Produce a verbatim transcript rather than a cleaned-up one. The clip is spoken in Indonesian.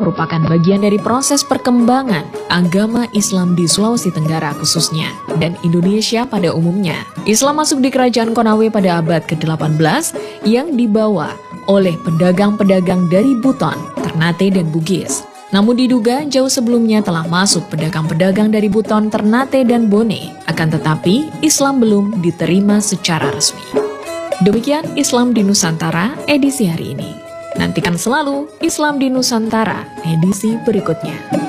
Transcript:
merupakan bagian dari proses perkembangan agama Islam di Sulawesi Tenggara khususnya, dan Indonesia pada umumnya. Islam masuk di Kerajaan Konawe pada abad ke delapan belas yang dibawa oleh pedagang-pedagang dari Buton, Ternate, dan Bugis. Namun diduga jauh sebelumnya telah masuk pedagang-pedagang dari Buton, Ternate, dan Bone. Akan tetapi, Islam belum diterima secara resmi. Demikian Islam di Nusantara edisi hari ini. Nantikan selalu Islam di Nusantara edisi berikutnya.